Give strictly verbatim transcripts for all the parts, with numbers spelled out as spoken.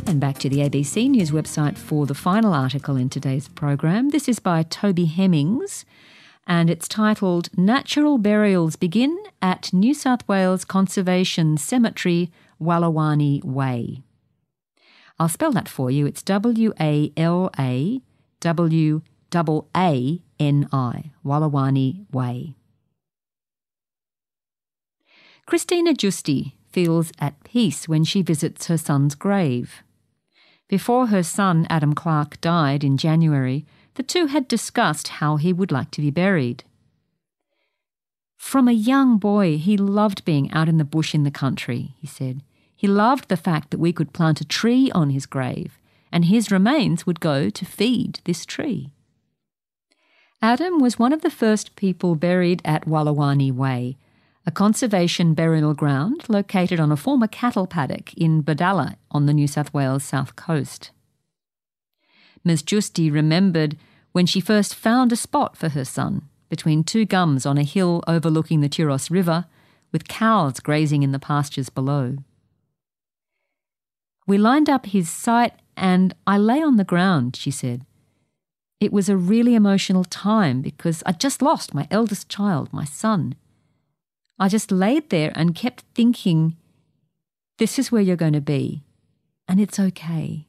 And back to the A B C News website for the final article in today's program. This is by Toby Hemmings, and it's titled Natural Burials Begin at New South Wales Conservation Cemetery, Wallawani Way. I'll spell that for you. It's W A L A W A A N I, Wallawani Way. Christina Giusti feels at peace when she visits her son's grave. Before her son, Adam Clark, died in January, the two had discussed how he would like to be buried. From a young boy, he loved being out in the bush in the country, he said. He loved the fact that we could plant a tree on his grave, and his remains would go to feed this tree. Adam was one of the first people buried at Wallawani Way, a conservation burial ground located on a former cattle paddock in Badalla on the New South Wales south coast. Miz Giusti remembered when she first found a spot for her son between two gums on a hill overlooking the Turos River, with cows grazing in the pastures below. We lined up his site and I lay on the ground, she said. It was a really emotional time because I just lost my eldest child, my son. I just laid there and kept thinking, this is where you're going to be, and it's okay.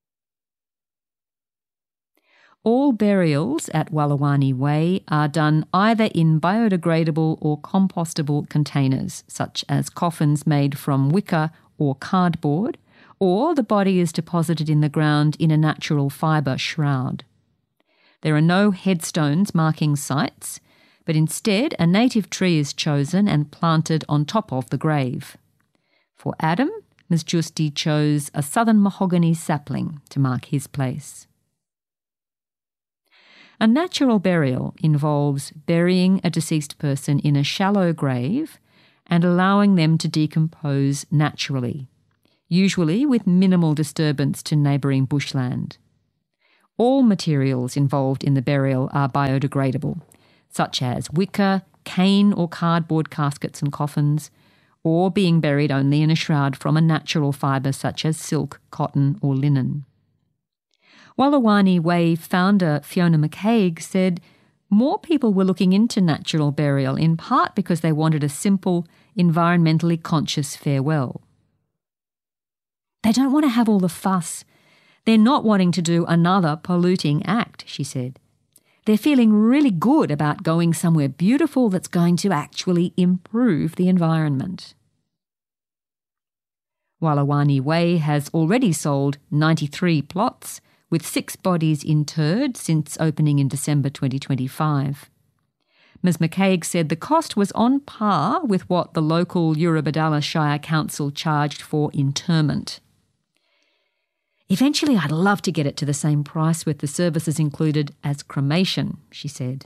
All burials at Wallawani Way are done either in biodegradable or compostable containers, such as coffins made from wicker or cardboard, or the body is deposited in the ground in a natural fibre shroud. There are no headstones marking sites, but instead a native tree is chosen and planted on top of the grave. For Adam, Miz Giusti chose a southern mahogany sapling to mark his place. A natural burial involves burying a deceased person in a shallow grave and allowing them to decompose naturally, usually with minimal disturbance to neighbouring bushland. All materials involved in the burial are biodegradable, such as wicker, cane or cardboard caskets and coffins, or being buried only in a shroud from a natural fibre such as silk, cotton or linen. Wallawani Way founder Fiona McCaig said more people were looking into natural burial in part because they wanted a simple, environmentally conscious farewell. They don't want to have all the fuss. They're not wanting to do another polluting act, she said. They're feeling really good about going somewhere beautiful that's going to actually improve the environment. Wallawani Way has already sold ninety-three plots, with six bodies interred since opening in December twenty twenty-five. Miz McCaig said the cost was on par with what the local Eurobodalla Shire Council charged for interment. Eventually, I'd love to get it to the same price with the services included as cremation, she said.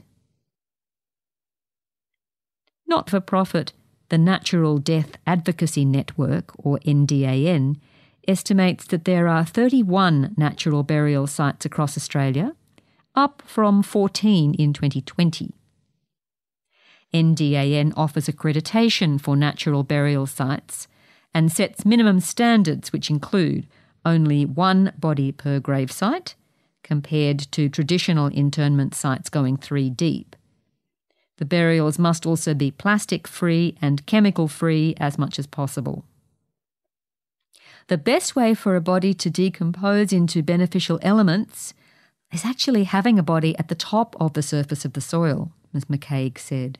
Not-for-profit, the Natural Death Advocacy Network, or N D A N, estimates that there are thirty-one natural burial sites across Australia, up from fourteen in twenty twenty. N D A N offers accreditation for natural burial sites and sets minimum standards which include only one body per gravesite, compared to traditional internment sites going three deep. The burials must also be plastic-free and chemical-free as much as possible. The best way for a body to decompose into beneficial elements is actually having a body at the top of the surface of the soil, Miz McCaig said.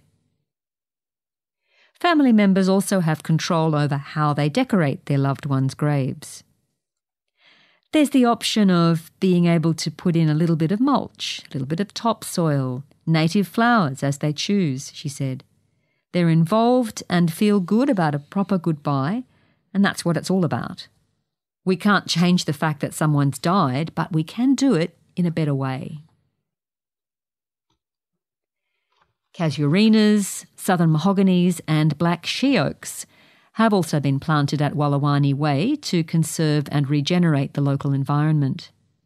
Family members also have control over how they decorate their loved ones' graves. There's the option of being able to put in a little bit of mulch, a little bit of topsoil, native flowers as they choose, she said. They're involved and feel good about a proper goodbye, and that's what it's all about. We can't change the fact that someone's died, but we can do it in a better way. Casuarinas, southern mahoganies and black she oaks have also been planted at Wallawani Way to conserve and regenerate the local environment.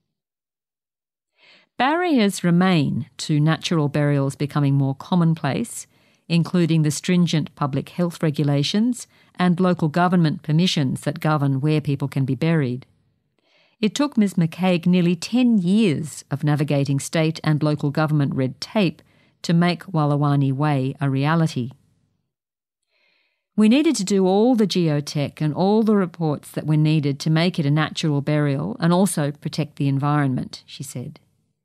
Barriers remain to natural burials becoming more commonplace, including the stringent public health regulations and local government permissions that govern where people can be buried. It took Miz McCaig nearly ten years of navigating state and local government red tape to make Walawani Way a reality. We needed to do all the geotech and all the reports that were needed to make it a natural burial and also protect the environment, she said.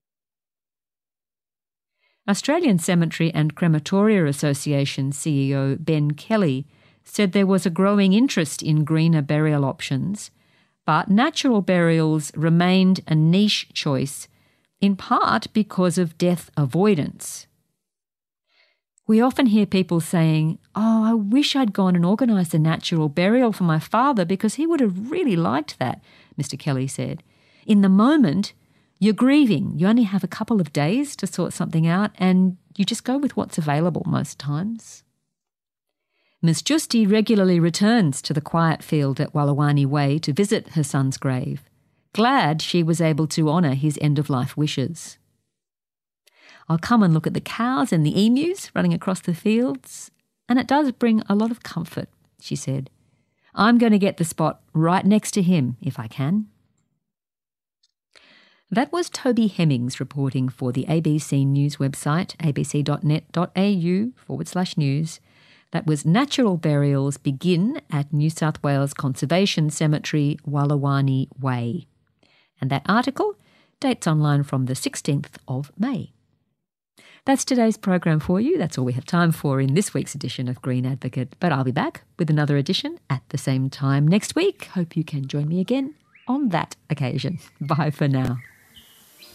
Australian Cemetery and Crematoria Association C E O Ben Kelly said there was a growing interest in greener burial options, but natural burials remained a niche choice, in part because of death avoidance. We often hear people saying, "Oh, I wish I'd gone and organised a natural burial for my father because he would have really liked that," Mister Kelly said. In the moment, you're grieving. You only have a couple of days to sort something out and you just go with what's available most times. Miss Justi regularly returns to the quiet field at Walawani Way to visit her son's grave, glad she was able to honour his end-of-life wishes. "I'll come and look at the cows and the emus running across the fields, and it does bring a lot of comfort," she said. "I'm going to get the spot right next to him if I can." That was Toby Hemmings reporting for the A B C News website, abc.net.au forward slash news. That was Natural Burials Begin at New South Wales Conservation Cemetery, Walawani Way. And that article dates online from the sixteenth of May. That's today's program for you. That's all we have time for in this week's edition of Green Advocate. But I'll be back with another edition at the same time next week. Hope you can join me again on that occasion. Bye for now.